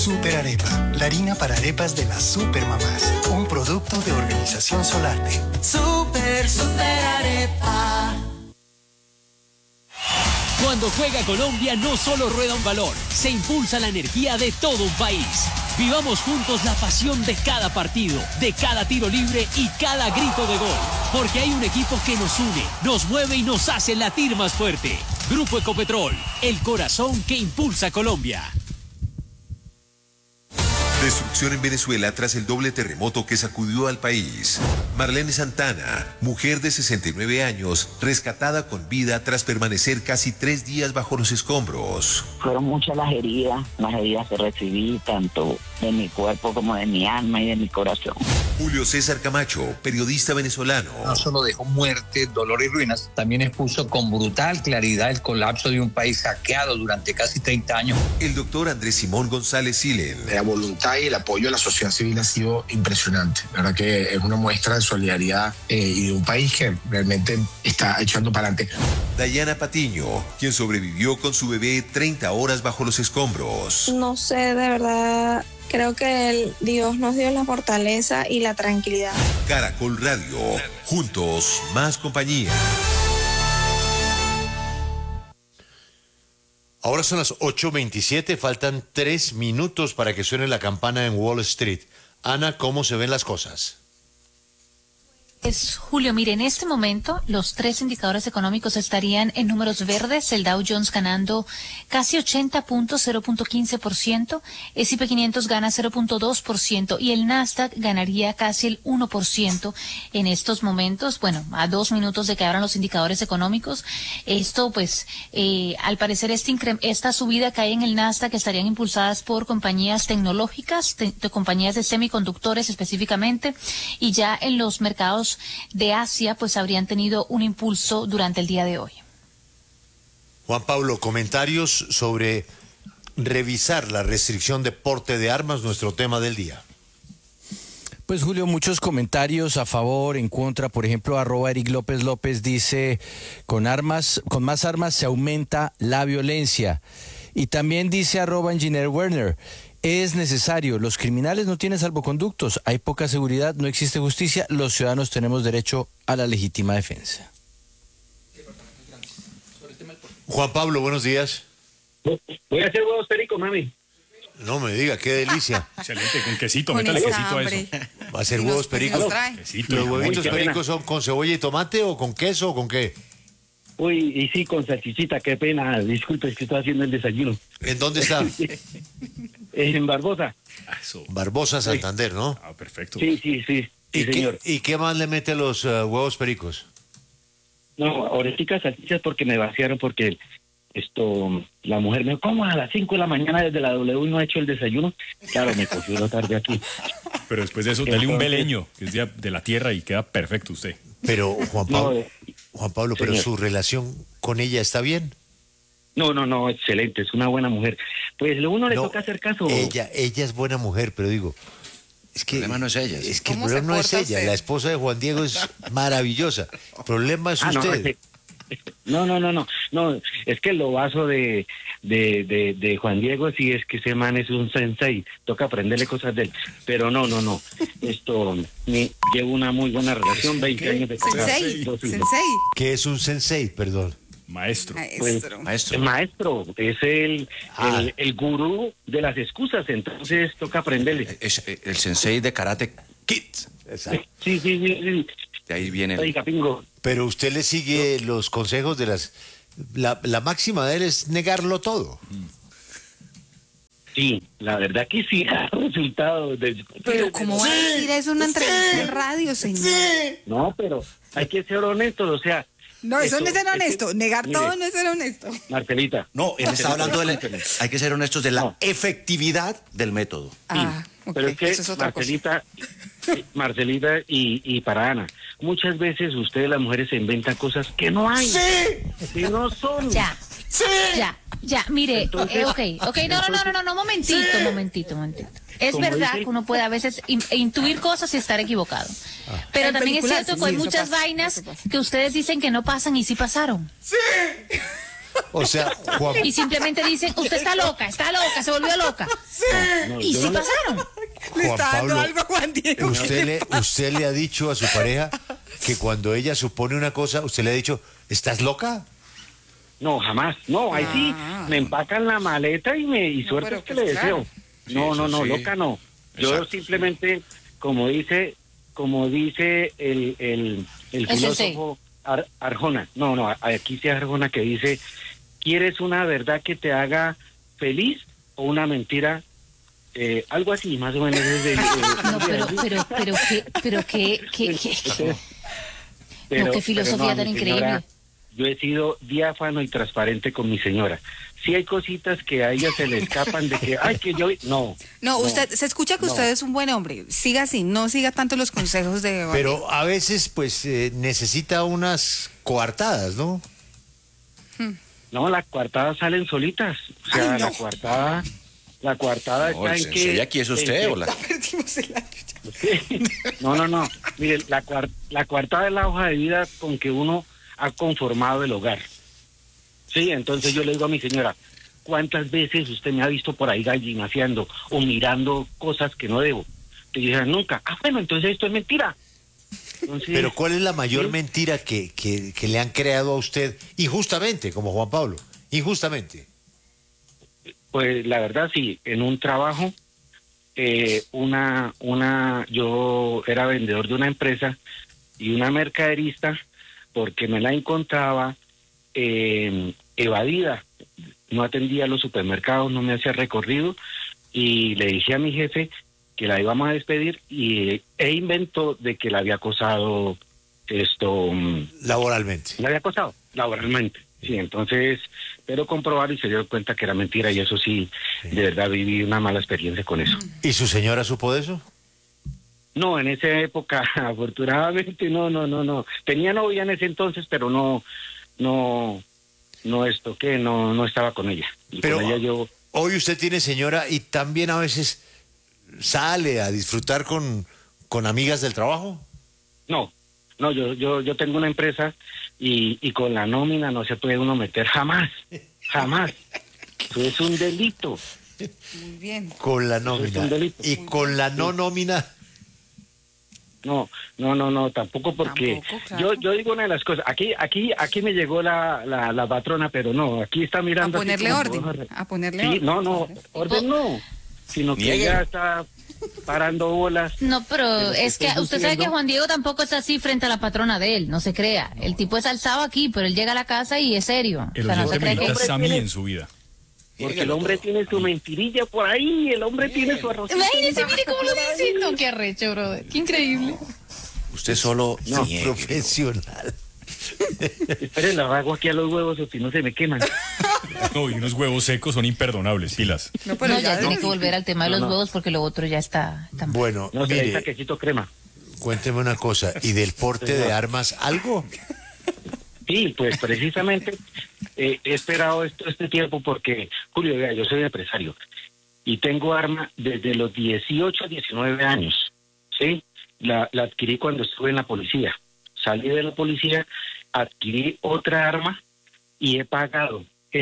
Super Arepa, la harina para arepas de las supermamás. Un producto de Organización Solarte. Super Arepa. Cuando juega Colombia no solo rueda un balón, se impulsa la energía de todo un país. Vivamos juntos la pasión de cada partido, de cada tiro libre y cada grito de gol. Porque hay un equipo que nos une, nos mueve y nos hace latir más fuerte. Grupo Ecopetrol, el corazón que impulsa a Colombia. Destrucción en Venezuela tras el doble terremoto que sacudió al país. Marlene Santana, mujer de 69 años, rescatada con vida tras permanecer casi 3 días bajo los escombros. Fueron muchas las heridas que recibí, tanto de mi cuerpo como de mi alma y de mi corazón. Julio César Camacho, periodista venezolano. No solo dejó muerte, dolor y ruinas, también expuso con brutal claridad el colapso de un país saqueado durante casi 30 años. El doctor Andrés Simón González Silen. La voluntad y el apoyo de la sociedad civil ha sido impresionante. La verdad que es una muestra de solidaridad y de un país que realmente está echando para adelante. Dayana Patiño, quien sobrevivió con su bebé 30 horas bajo los escombros. No sé, de verdad, creo que Dios nos dio la fortaleza y la tranquilidad. Caracol Radio, juntos, más compañía. Ahora son las 8:27, faltan 3 minutos para que suene la campana en Wall Street. Ana, ¿cómo se ven las cosas? Julio, mire, en este momento los 3 indicadores económicos estarían en números verdes, el Dow Jones ganando casi 80 puntos, 0.15%, S&P 500 gana 0.2% y el Nasdaq ganaría casi el 1% en estos momentos, bueno, a 2 minutos de que abran los indicadores económicos. Esto, pues, al parecer esta subida que hay en el Nasdaq estarían impulsadas por compañías tecnológicas, compañías de semiconductores específicamente, y ya en los mercados de Asia pues habrían tenido un impulso durante el día de hoy. Juan Pablo, comentarios sobre revisar la restricción de porte de armas, nuestro tema del día. Pues Julio, muchos comentarios a favor, en contra. Por ejemplo, @Eric López López dice, con más armas se aumenta la violencia. Y también dice @Engineer Werner, es necesario, los criminales no tienen salvoconductos, hay poca seguridad, no existe justicia, los ciudadanos tenemos derecho a la legítima defensa. Juan Pablo, buenos días. Voy a hacer huevos pericos, mami. No me diga, qué delicia. Excelente, con quesito, métale quesito a eso. ¿Va a ser huevos pericos? Quesito, ¿Los huevitos pericos son con cebolla y tomate o con queso o con qué? Uy, y sí, con salchichita, qué pena. Disculpe, es que estoy haciendo el desayuno. ¿En dónde está? En Barbosa. Barbosa, Santander, ¿no? Ah, perfecto. Sí, señor. ¿Y qué más le mete a los huevos pericos? No, ahorita salchichas porque me vaciaron, porque la mujer me dijo, ¿cómo a las 5 de la mañana desde la W no ha hecho el desayuno? Claro, me cogió la tarde aquí. Pero después de eso, dale un beleño, que es de la tierra y queda perfecto usted. Pero, Juan Pablo, ¿pero su relación con ella está bien? No, excelente, es una buena mujer. Pues lo uno le toca hacer caso. Ella es buena mujer, pero digo, es que el problema no es ella. Es que el problema no es ella, la esposa de Juan Diego es maravillosa. El problema es usted. No, es que el lobazo de Juan Diego sí es que ese man es un sensei, toca aprenderle cosas de él, pero no, llevo una muy buena relación, 20 años de casado. Sensei. ¿Qué es un sensei, perdón? Maestro. Maestro, es el gurú de las excusas, entonces toca aprenderle. Es el sensei de Karate Kid. Exacto. Sí. De ahí viene Pero usted le sigue los consejos de la máxima de él es negarlo todo. Sí, la verdad que sí ha resultado. Pero ¿cómo va a decir eso en una entrevista en radio, señor? No, pero hay que ser honestos, o sea. No, eso no es ser honesto. Negar todo no es ser honesto. Marcelita. No, él está hablando hay que ser honestos de la efectividad del método. Pero es que Marcelita y para Ana, muchas veces ustedes las mujeres se inventan cosas que no hay. Sí. Que no son. Ya, mire, Entonces, no, momentito. Es verdad que uno puede a veces intuir cosas y estar equivocado. Pero también es cierto que hay muchas vainas que ustedes dicen que no pasan y sí pasaron. Sí. O sea, Y simplemente dicen, usted está loca, se volvió loca. Sí. Y sí pasaron. Le Juan está dando Pablo, algo a Juan Diego. ¿Usted le ha dicho a su pareja que cuando ella supone una cosa, usted le ha dicho, ¿estás loca? No, jamás. No, ahí sí me empacan la maleta y suerte es que le deseo. No, loca no. Yo simplemente, como dice el filósofo Arjona. No, aquí sí Arjona que dice, ¿quieres una verdad que te haga feliz o una mentira? Algo así, más o menos. No, pero qué filosofía tan increíble. Señora, yo he sido diáfano y transparente con mi señora. Sí hay cositas que a ella se le escapan de que, que yo... No, usted, se escucha que usted es un buen hombre. Siga así, no siga tanto los consejos de... Pero a veces, pues, necesita unas coartadas, ¿no? No, las coartadas salen solitas. O sea, la coartada está en que... ¿Y aquí es usted o la...? No. Mire, la coartada es la hoja de vida con que uno ha conformado el hogar. Sí, entonces yo le digo a mi señora, ¿cuántas veces usted me ha visto por ahí gallinaseando o mirando cosas que no debo? Que yo nunca. Bueno, entonces esto es mentira. Entonces, pero ¿cuál es la mayor mentira que le han creado a usted injustamente, como Juan Pablo? Injustamente. Pues la verdad sí, en un trabajo, yo era vendedor de una empresa y una mercaderista, porque me la encontraba evadida, no atendía a los supermercados, no me hacía recorrido, y le dije a mi jefe que la íbamos a despedir e inventó de que la había acosado laboralmente. La había acosado laboralmente. Sí, entonces, pero comprobar y se dio cuenta que era mentira, y eso sí, de verdad viví una mala experiencia con eso. ¿Y su señora supo de eso? No, en esa época, afortunadamente, no. Tenía novia en ese entonces, pero no estaba con ella. Y pero con ella hoy usted tiene señora y también a veces sale a disfrutar con amigas del trabajo. No, yo tengo una empresa y con la nómina no se puede uno meter jamás. Eso es un delito. Muy bien. Con la nómina. Y con la no nómina. No, tampoco, porque claro. yo digo una de las cosas, aquí me llegó la patrona, pero no, aquí está mirando. A ponerle orden. Sí, no, orden no, sino que ella está parando bolas. No, pero es que usted sabe que Juan Diego tampoco está así frente a la patrona de él, no se crea. El tipo es alzado aquí, pero él llega a la casa y es serio. El oyente milita Sammy en su vida. Porque el hombre tiene su mentirilla por ahí, el hombre tiene su arroz. Imagínese, mire cómo lo dice. No, qué arrecho, brother. Qué increíble. Usted solo profesional. Esperen, la hago aquí a los huevos o si no se me queman. No, y unos huevos secos son imperdonables, pilas. No, ya tiene que volver al tema de los huevos porque lo otro ya está bueno, no, mire, quesito crema. Cuénteme una cosa, ¿y del porte de armas algo? Sí, pues precisamente he esperado este tiempo porque, Julio, vea, yo soy empresario y tengo arma desde los 18 a 19 años, ¿sí? La adquirí cuando estuve en la policía. Salí de la policía, adquirí otra arma y he pagado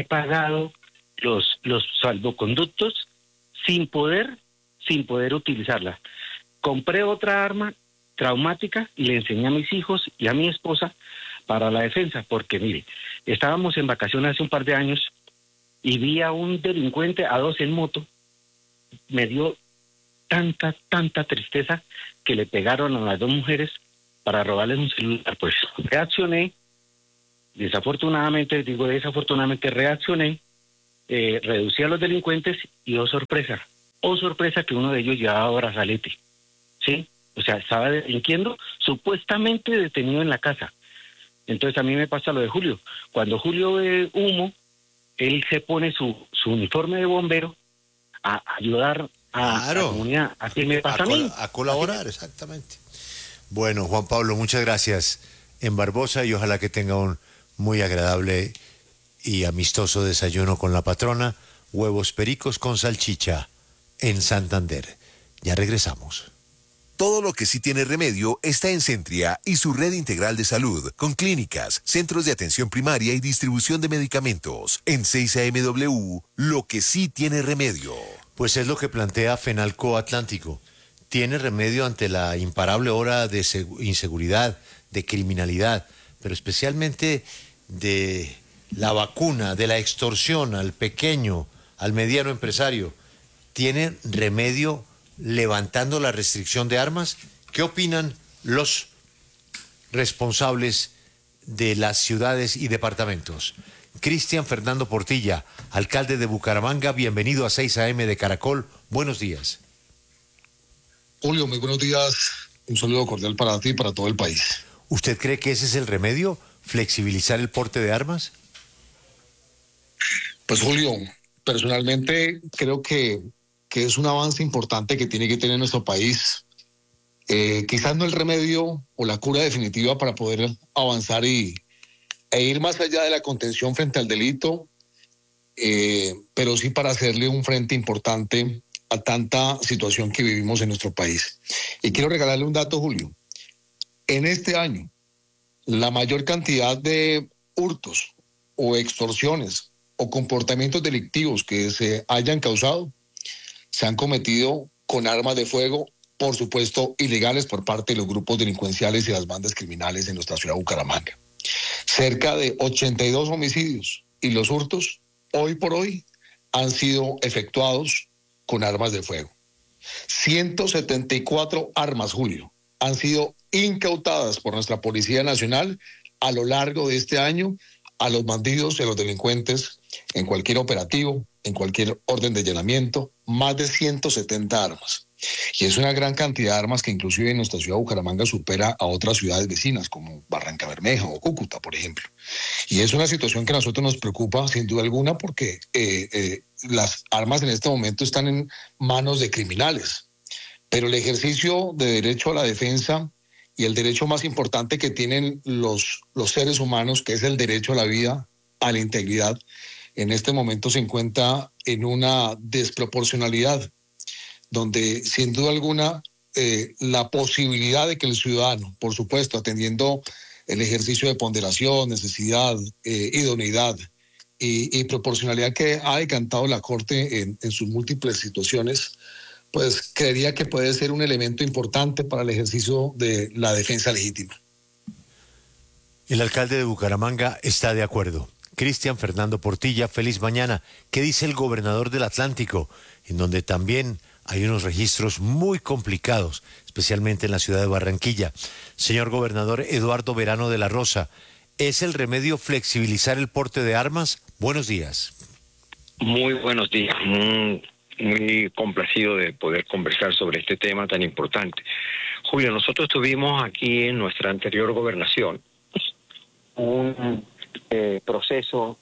los salvoconductos sin poder utilizarla. Compré otra arma traumática y le enseñé a mis hijos y a mi esposa para la defensa, porque mire, estábamos en vacaciones hace un par de años y vi a un delincuente, a dos en moto. Me dio tanta tristeza que le pegaron a las dos mujeres para robarles un celular. Pues reaccioné, desafortunadamente reaccioné, reducí a los delincuentes y sorpresa que uno de ellos llevaba brazalete, ¿sí? O sea, estaba delinquiendo, supuestamente detenido en la casa. Entonces a mí me pasa lo de Julio. Cuando Julio ve humo, él se pone su uniforme de bombero a ayudar a la comunidad. Así me pasa a mí. A colaborar, exactamente. Bueno, Juan Pablo, muchas gracias en Barbosa y ojalá que tenga un muy agradable y amistoso desayuno con la patrona. Huevos pericos con salchicha en Santander. Ya regresamos. Todo lo que sí tiene remedio está en Centria y su red integral de salud, con clínicas, centros de atención primaria y distribución de medicamentos. En 6AMW, lo que sí tiene remedio. Pues es lo que plantea Fenalco Atlántico. Tiene remedio ante la imparable ola de inseguridad, de criminalidad, pero especialmente de la vacuna, de la extorsión al pequeño, al mediano empresario. ¿Tiene remedio levantando la restricción de armas? ¿Qué opinan los responsables de las ciudades y departamentos? Cristian Fernando Portilla, alcalde de Bucaramanga, bienvenido a 6 AM de Caracol. Buenos días. Julio, muy buenos días. Un saludo cordial para ti y para todo el país. ¿Usted cree que ese es el remedio? ¿Flexibilizar el porte de armas? Pues Julio, personalmente creo que es un avance importante que tiene que tener nuestro país. Quizás no el remedio o la cura definitiva para poder avanzar e ir más allá de la contención frente al delito, pero sí para hacerle un frente importante a tanta situación que vivimos en nuestro país. Y quiero regalarle un dato, Julio. En este año, la mayor cantidad de hurtos o extorsiones o comportamientos delictivos que se hayan causado se han cometido con armas de fuego, por supuesto, ilegales por parte de los grupos delincuenciales y las bandas criminales en nuestra ciudad de Bucaramanga. Cerca de 82 homicidios y los hurtos, hoy por hoy, han sido efectuados con armas de fuego. 174 armas, Julio, han sido incautadas por nuestra Policía Nacional a lo largo de este año a los bandidos y a los delincuentes en cualquier operativo, en cualquier orden de allanamiento, más de 170 armas. Y es una gran cantidad de armas que inclusive en nuestra ciudad de Bucaramanga supera a otras ciudades vecinas como Barranca Bermeja o Cúcuta, por ejemplo. Y es una situación que a nosotros nos preocupa sin duda alguna porque las armas en este momento están en manos de criminales. Pero el ejercicio de derecho a la defensa y el derecho más importante que tienen los seres humanos, que es el derecho a la vida, a la integridad, en este momento se encuentra en una desproporcionalidad, donde sin duda alguna la posibilidad de que el ciudadano, por supuesto, atendiendo el ejercicio de ponderación, necesidad, idoneidad y proporcionalidad que ha decantado la Corte en sus múltiples situaciones, pues creería que puede ser un elemento importante para el ejercicio de la defensa legítima. El alcalde de Bucaramanga está de acuerdo. Cristian Fernando Portilla, feliz mañana. ¿Qué dice el gobernador del Atlántico? En donde también hay unos registros muy complicados, especialmente en la ciudad de Barranquilla. Señor gobernador Eduardo Verano de la Rosa, ¿es el remedio flexibilizar el porte de armas? Buenos días. Muy buenos días. Muy complacido de poder conversar sobre este tema tan importante. Julio, nosotros tuvimos aquí en nuestra anterior gobernación un proceso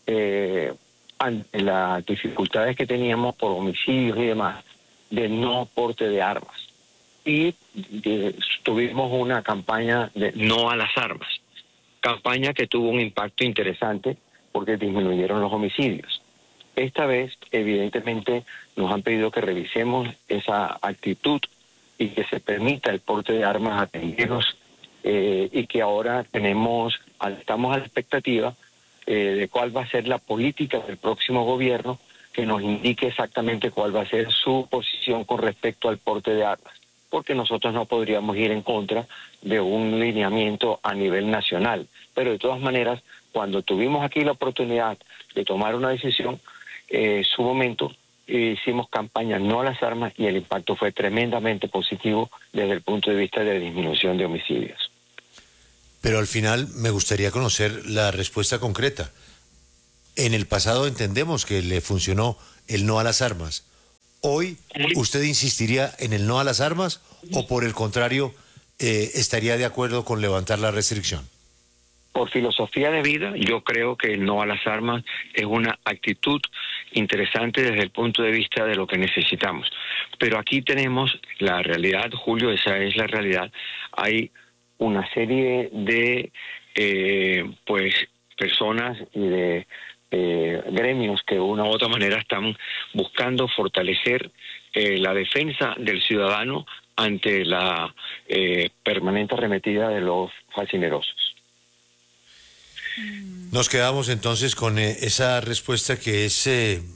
ante las dificultades que teníamos por homicidios y demás, de no porte de armas. Y tuvimos una campaña de no a las armas, campaña que tuvo un impacto interesante porque disminuyeron los homicidios. Esta vez, evidentemente, nos han pedido que revisemos esa actitud y que se permita el porte de armas a tenderos y que ahora estamos a la expectativa de cuál va a ser la política del próximo gobierno que nos indique exactamente cuál va a ser su posición con respecto al porte de armas, porque nosotros no podríamos ir en contra de un lineamiento a nivel nacional. Pero de todas maneras, cuando tuvimos aquí la oportunidad de tomar una decisión, su momento hicimos campaña no a las armas y el impacto fue tremendamente positivo desde el punto de vista de disminución de homicidios. Pero al final me gustaría conocer la respuesta concreta. En el pasado entendemos que le funcionó el no a las armas. ¿Hoy usted insistiría en el no a las armas o por el contrario estaría de acuerdo con levantar la restricción? Por filosofía de vida, yo creo que el no a las armas es una actitud interesante desde el punto de vista de lo que necesitamos. Pero aquí tenemos la realidad, Julio, esa es la realidad. Hay una serie de personas y de gremios que de una u otra manera están buscando fortalecer la defensa del ciudadano ante la permanente arremetida de los facinerosos. Nos quedamos entonces con esa respuesta que es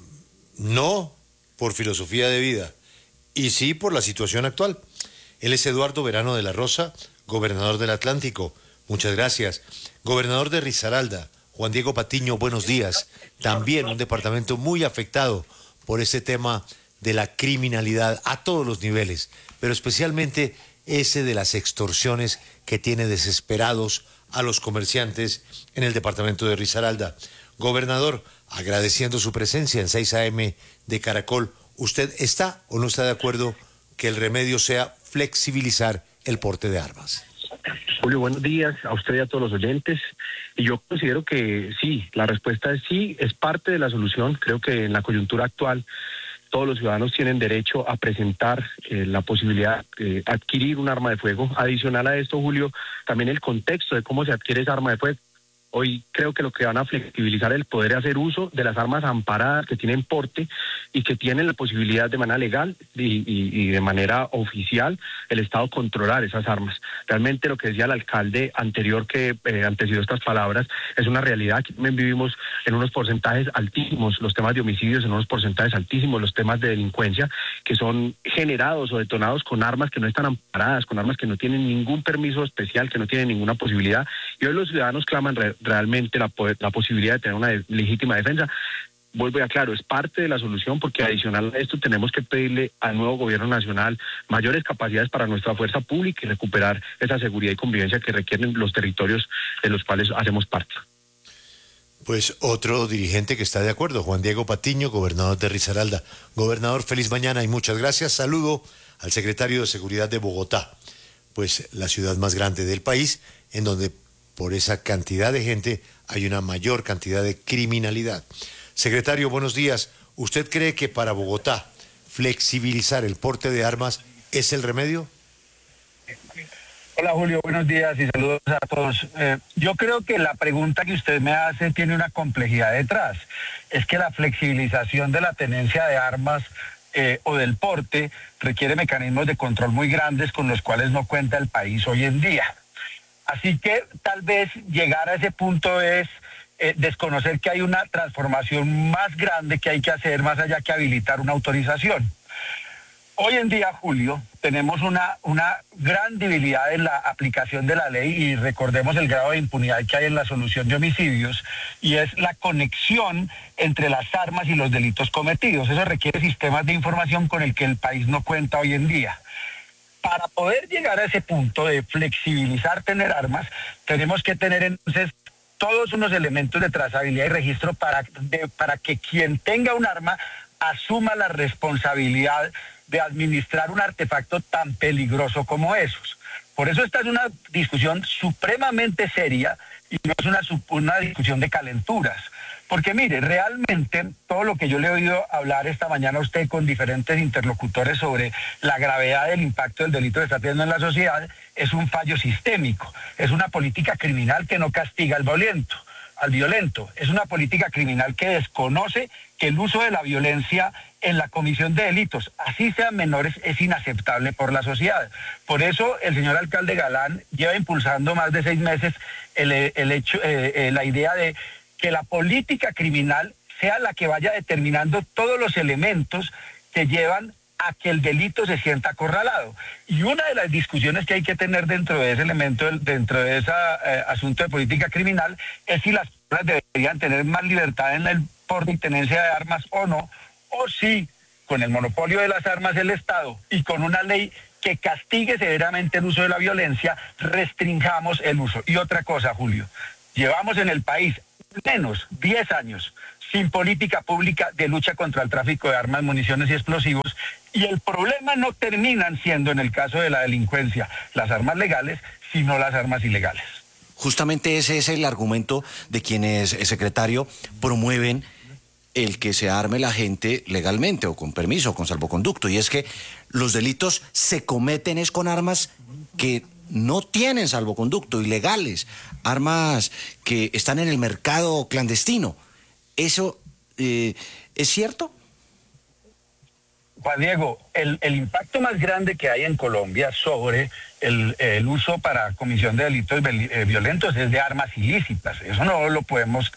no por filosofía de vida y sí por la situación actual. Él es Eduardo Verano de la Rosa, gobernador del Atlántico. Muchas gracias. Gobernador de Risaralda, Juan Diego Patiño, buenos días. También un departamento muy afectado por este tema de la criminalidad a todos los niveles, pero especialmente ese de las extorsiones que tiene desesperados a los comerciantes en el departamento de Risaralda. Gobernador, agradeciendo su presencia en 6 AM de Caracol, ¿usted está o no está de acuerdo que el remedio sea flexibilizar el porte de armas? Julio, buenos días a usted y a todos los oyentes. Y yo considero que sí, la respuesta es sí, es parte de la solución. Creo que en la coyuntura actual todos los ciudadanos tienen derecho a presentar la posibilidad de adquirir un arma de fuego. Adicional a esto, Julio, también el contexto de cómo se adquiere esa arma de fuego. Hoy creo que lo que van a flexibilizar es el poder hacer uso de las armas amparadas que tienen porte y que tienen la posibilidad de manera legal y de manera oficial el Estado controlar esas armas. Realmente lo que decía el alcalde anterior que antecedió estas palabras es una realidad. Aquí también vivimos en unos porcentajes altísimos los temas de homicidios, en unos porcentajes altísimos los temas de delincuencia que son generados o detonados con armas que no están amparadas, con armas que no tienen ningún permiso especial, que no tienen ninguna posibilidad. Y hoy los ciudadanos claman realmente la posibilidad de tener una legítima defensa. Vuelvo y aclaro, es parte de la solución porque adicional a esto tenemos que pedirle al nuevo gobierno nacional mayores capacidades para nuestra fuerza pública y recuperar esa seguridad y convivencia que requieren los territorios de los cuales hacemos parte. Pues otro dirigente que está de acuerdo, Juan Diego Patiño, gobernador de Risaralda. Gobernador, feliz mañana y muchas gracias. Saludo al secretario de Seguridad de Bogotá, pues la ciudad más grande del país, en donde por esa cantidad de gente hay una mayor cantidad de criminalidad. Secretario, buenos días. ¿Usted cree que para Bogotá flexibilizar el porte de armas es el remedio? Hola Julio, buenos días y saludos a todos. Yo creo que la pregunta que usted me hace tiene una complejidad detrás. Es que la flexibilización de la tenencia de armas o del porte requiere mecanismos de control muy grandes con los cuales no cuenta el país hoy en día. Así que tal vez llegar a ese punto es desconocer que hay una transformación más grande que hay que hacer más allá que habilitar una autorización. Hoy en día, Julio, tenemos una gran debilidad en la aplicación de la ley y recordemos el grado de impunidad que hay en la solución de homicidios y es la conexión entre las armas y los delitos cometidos. Eso requiere sistemas de información con el que el país no cuenta hoy en día. Para poder llegar a ese punto de flexibilizar tener armas, tenemos que tener entonces todos unos elementos de trazabilidad y registro para que quien tenga un arma asuma la responsabilidad de administrar un artefacto tan peligroso como esos. Por eso esta es una discusión supremamente seria y no es una discusión de calenturas. Porque mire, realmente todo lo que yo le he oído hablar esta mañana a usted con diferentes interlocutores sobre la gravedad del impacto del delito que está teniendo en la sociedad es un fallo sistémico. Es una política criminal que no castiga al violento. Es una política criminal que desconoce que el uso de la violencia en la comisión de delitos, así sean menores, es inaceptable por la sociedad. Por eso el señor alcalde Galán lleva impulsando más de 6 meses la idea de que la política criminal sea la que vaya determinando todos los elementos que llevan a que el delito se sienta acorralado. Y una de las discusiones que hay que tener dentro de ese elemento, dentro de ese asunto de política criminal, es si las personas deberían tener más libertad en el porte y tenencia de armas o no, o si con el monopolio de las armas del Estado y con una ley que castigue severamente el uso de la violencia, restringamos el uso. Y otra cosa, Julio, llevamos en el país menos 10 años sin política pública de lucha contra el tráfico de armas, municiones y explosivos, y el problema no terminan siendo, en el caso de la delincuencia, las armas legales, sino las armas ilegales. Justamente ese es el argumento de quienes, secretario, promueven el que se arme la gente legalmente o con permiso o con salvoconducto, y es que los delitos se cometen es con armas que no tienen salvoconducto, ilegales, armas que están en el mercado clandestino. ¿Eso es cierto? Juan Diego, el impacto más grande que hay en Colombia sobre el uso para comisión de delitos violentos es de armas ilícitas. Eso no lo podemos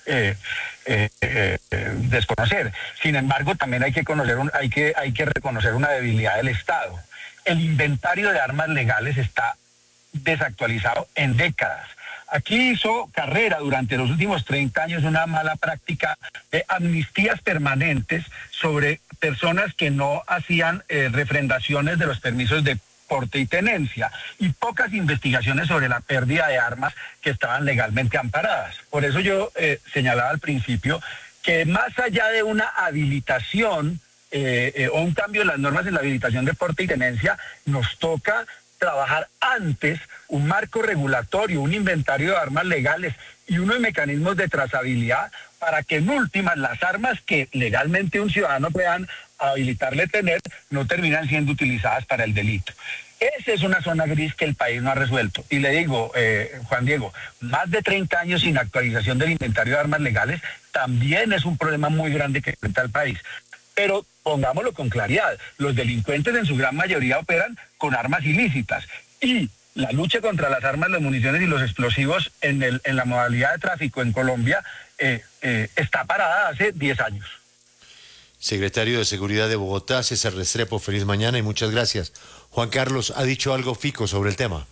desconocer. Sin embargo, también hay que reconocer una debilidad del Estado. El inventario de armas legales está desactualizado en décadas. Aquí hizo carrera durante los últimos 30 años una mala práctica de amnistías permanentes sobre personas que no hacían refrendaciones de los permisos de porte y tenencia, y pocas investigaciones sobre la pérdida de armas que estaban legalmente amparadas. Por eso yo señalaba al principio que más allá de una habilitación o un cambio en las normas en la habilitación de porte y tenencia, nos toca trabajar antes un marco regulatorio, un inventario de armas legales y unos mecanismos de trazabilidad para que en últimas las armas que legalmente un ciudadano puedan habilitarle tener no terminan siendo utilizadas para el delito. Esa es una zona gris que el país no ha resuelto. Y le digo, Juan Diego, más de 30 años sin actualización del inventario de armas legales también es un problema muy grande que enfrenta el país. Pero pongámoslo con claridad, los delincuentes en su gran mayoría operan con armas ilícitas y la lucha contra las armas, las municiones y los explosivos en la modalidad de tráfico en Colombia está parada hace 10 años. Secretario de Seguridad de Bogotá, César Restrepo, feliz mañana y muchas gracias. Juan Carlos, ¿ha dicho algo Fico sobre el tema?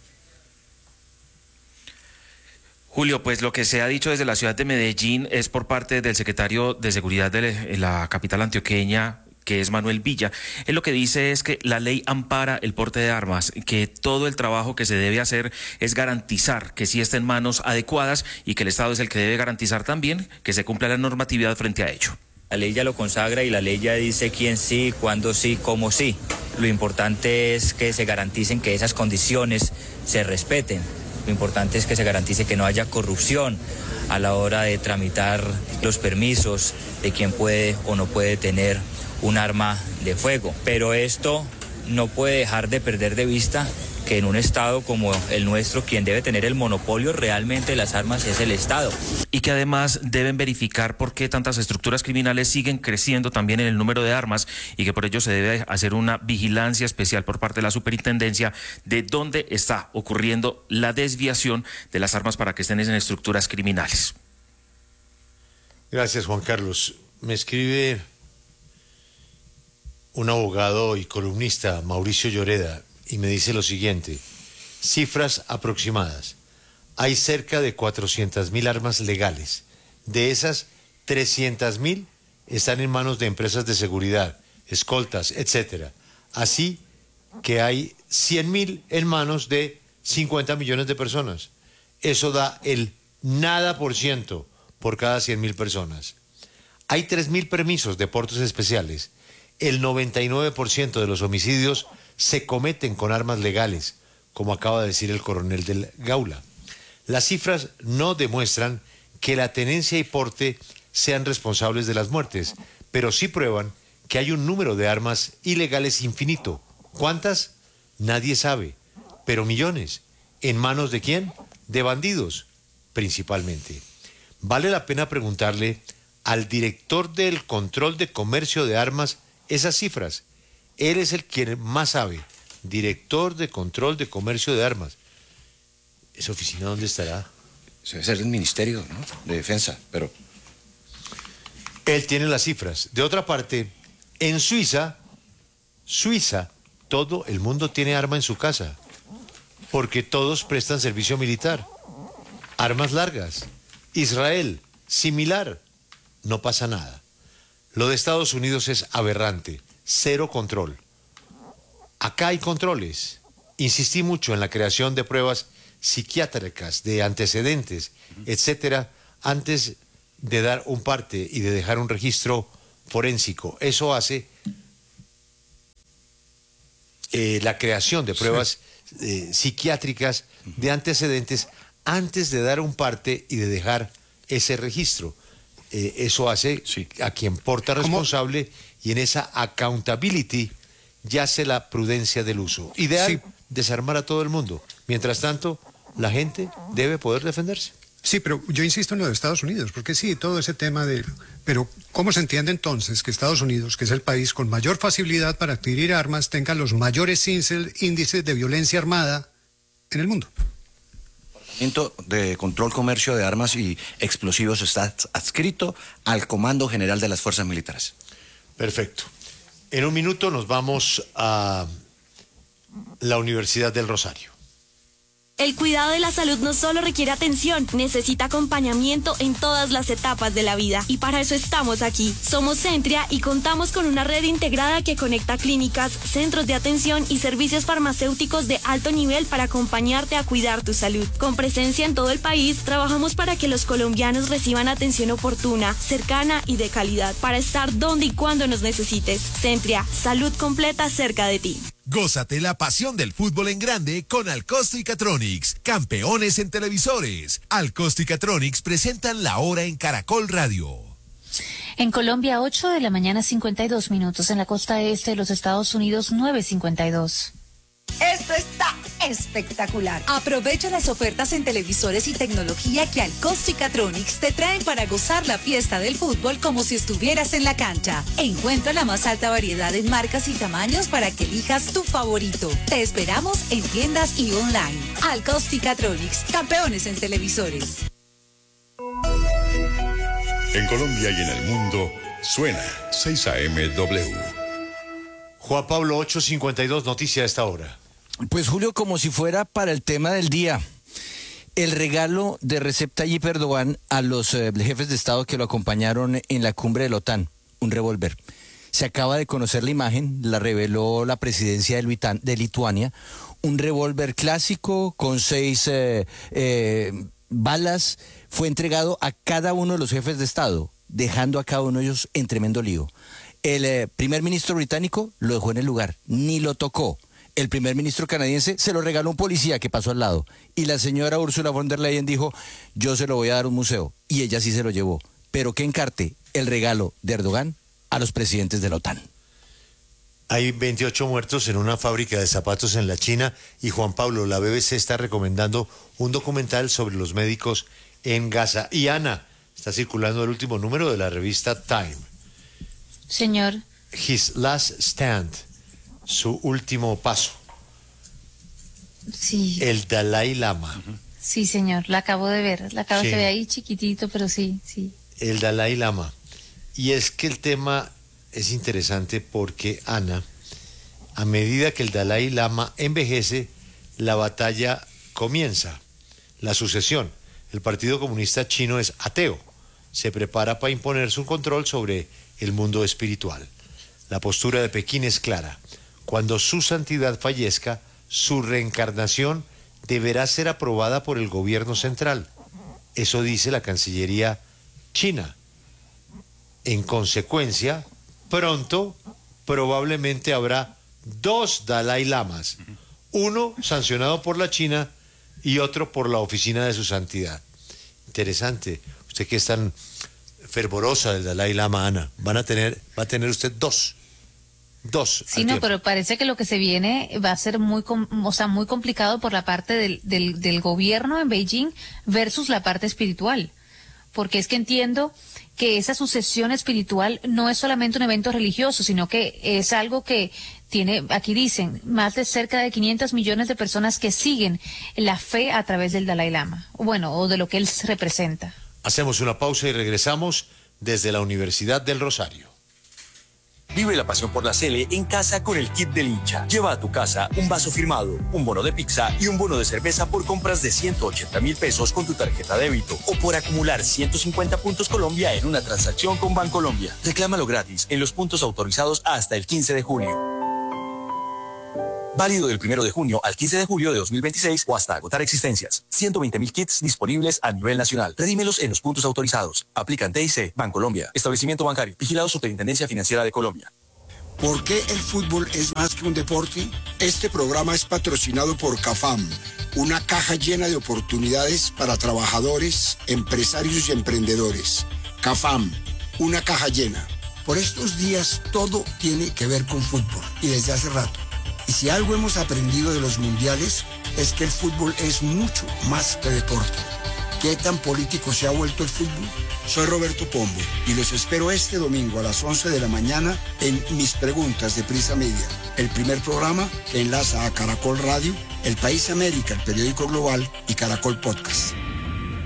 Julio, pues lo que se ha dicho desde la ciudad de Medellín es por parte del secretario de Seguridad de la capital antioqueña, que es Manuel Villa. Él lo que dice es que la ley ampara el porte de armas, que todo el trabajo que se debe hacer es garantizar que sí esté en manos adecuadas y que el Estado es el que debe garantizar también que se cumpla la normatividad frente a ello. La ley ya lo consagra y la ley ya dice quién sí, cuándo sí, cómo sí. Lo importante es que se garanticen que esas condiciones se respeten. Lo importante es que se garantice que no haya corrupción a la hora de tramitar los permisos de quien puede o no puede tener un arma de fuego. Pero esto no puede dejar de perder de vista que en un Estado como el nuestro, quien debe tener el monopolio realmente de las armas es el Estado. Y que además deben verificar por qué tantas estructuras criminales siguen creciendo también en el número de armas y que por ello se debe hacer una vigilancia especial por parte de la superintendencia de dónde está ocurriendo la desviación de las armas para que estén en estructuras criminales. Gracias, Juan Carlos. Me escribe un abogado y columnista, Mauricio Lloreda, y me dice lo siguiente: cifras aproximadas. Hay cerca de 400.000 armas legales. De esas, 300.000 están en manos de empresas de seguridad, escoltas, etcétera. Así que hay 100.000 en manos de 50 millones de personas. Eso da el nada por ciento por cada 100.000 personas. Hay 3.000 permisos de portes especiales. El 99% de los homicidios se cometen con armas legales, como acaba de decir el coronel del Gaula. Las cifras no demuestran que la tenencia y porte sean responsables de las muertes, pero sí prueban que hay un número de armas ilegales infinito. ¿Cuántas? Nadie sabe, pero millones. ¿En manos de quién? De bandidos, principalmente. Vale la pena preguntarle al director del control de comercio de armas esas cifras. Él es el quien más sabe, director de control de comercio de armas. ¿Esa oficina dónde estará? Debe ser el Ministerio, ¿no?, de Defensa, pero... Él tiene las cifras. De otra parte, en Suiza, todo el mundo tiene arma en su casa, porque todos prestan servicio militar. Armas largas. Israel, similar. No pasa nada. Lo de Estados Unidos es aberrante. Cero control. Acá hay controles. Insistí mucho en la creación de pruebas psiquiátricas, de antecedentes, etcétera, antes de dar un parte y de dejar un registro forénsico. Eso hace la creación de pruebas psiquiátricas de antecedentes antes de dar un parte y de dejar ese registro. Eso hace a quien porta responsable y en esa accountability yace la prudencia del uso. Ideal, desarmar a todo el mundo. Mientras tanto, la gente debe poder defenderse. Sí, pero yo insisto en lo de Estados Unidos, porque sí, todo ese tema de... Pero, ¿cómo se entiende entonces que Estados Unidos, que es el país con mayor facilidad para adquirir armas, tenga los mayores índices de violencia armada en el mundo? El Departamento de Control Comercio de Armas y Explosivos está adscrito al Comando General de las Fuerzas Militares. Perfecto. En un minuto nos vamos a la Universidad del Rosario. El cuidado de la salud no solo requiere atención, necesita acompañamiento en todas las etapas de la vida. Y para eso estamos aquí. Somos Centria y contamos con una red integrada que conecta clínicas, centros de atención y servicios farmacéuticos de alto nivel para acompañarte a cuidar tu salud. Con presencia en todo el país, trabajamos para que los colombianos reciban atención oportuna, cercana y de calidad, para estar donde y cuando nos necesites. Centria, salud completa cerca de ti. Gózate la pasión del fútbol en grande con Alcosto y Catronics, campeones en televisores. Alcosto y Catronics presentan La Hora en Caracol Radio. En Colombia, 8 de la mañana, 52 minutos. En la costa este de los Estados Unidos, 9:52. Esto está espectacular. Aprovecha las ofertas en televisores y tecnología que Alcosto y Catronics te traen para gozar la fiesta del fútbol como si estuvieras en la cancha. Encuentra la más alta variedad en marcas y tamaños para que elijas tu favorito. Te esperamos en tiendas y online. Alcosto y Catronics, campeones en televisores. En Colombia y en el mundo, suena 6 AM-W. Juan Pablo, 8:52, noticia a esta hora. Pues Julio, como si fuera para el tema del día, el regalo de Recep Tayyip Erdogan a los jefes de Estado que lo acompañaron en la cumbre de la OTAN, un revólver. Se acaba de conocer la imagen, la reveló la presidencia de Lituania, un revólver clásico con 6 balas, fue entregado a cada uno de los jefes de Estado, dejando a cada uno de ellos en tremendo lío. El primer ministro británico lo dejó en el lugar, ni lo tocó. El primer ministro canadiense se lo regaló a un policía que pasó al lado. Y la señora Ursula von der Leyen dijo, yo se lo voy a dar a un museo. Y ella sí se lo llevó. Pero que encarte el regalo de Erdogan a los presidentes de la OTAN. Hay 28 muertos en una fábrica de zapatos en la China. Y Juan Pablo, la BBC está recomendando un documental sobre los médicos en Gaza. Y Ana, está circulando el último número de la revista Time. Señor. His Last Stand, su último paso. Sí. El Dalai Lama. Sí, señor, la acabo de ver. La acabo de ver ahí chiquitito, pero sí. El Dalai Lama. Y es que el tema es interesante porque, Ana, a medida que el Dalai Lama envejece, la batalla comienza, la sucesión. El Partido Comunista Chino es ateo. Se prepara para imponer su control sobre el mundo espiritual. La postura de Pekín es clara. Cuando su santidad fallezca, su reencarnación deberá ser aprobada por el gobierno central. Eso dice la Cancillería china. En consecuencia, pronto probablemente habrá 2 Dalai Lamas, uno sancionado por la China y otro por la oficina de su santidad. Interesante. Usted que es tan fervorosa del Dalai Lama, Ana, va a tener usted dos. Sí, no, pero parece que lo que se viene va a ser muy complicado por la parte del gobierno en Beijing versus la parte espiritual. Porque es que entiendo que esa sucesión espiritual no es solamente un evento religioso, sino que es algo que tiene, aquí dicen, más de cerca de 500 millones de personas que siguen la fe a través del Dalai Lama, o de lo que él representa. Hacemos una pausa y regresamos desde la Universidad del Rosario. Vive la pasión por la Sele en casa con el kit del hincha. Lleva a tu casa un vaso firmado, un bono de pizza y un bono de cerveza por compras de 180.000 pesos con tu tarjeta débito o por acumular 150 puntos Colombia en una transacción con Bancolombia. Reclámalo gratis en los puntos autorizados hasta el 15 de julio. Válido del 1 de junio al 15 de julio de 2026 o hasta agotar existencias. 120.000 kits disponibles a nivel nacional. Redímelos en los puntos autorizados. Aplican TIC, Bancolombia. Establecimiento bancario. Vigilado Superintendencia Financiera de Colombia. ¿Por qué el fútbol es más que un deporte? Este programa es patrocinado por CAFAM, una caja llena de oportunidades para trabajadores, empresarios y emprendedores. CAFAM, una caja llena. Por estos días todo tiene que ver con fútbol y desde hace rato. Y si algo hemos aprendido de los mundiales es que el fútbol es mucho más que deporte. ¿Qué tan político se ha vuelto el fútbol? Soy Roberto Pombo y los espero este domingo a las 11 de la mañana en Mis Preguntas de Prisa Media, el primer programa que enlaza a Caracol Radio, El País América, el periódico global, y Caracol Podcast.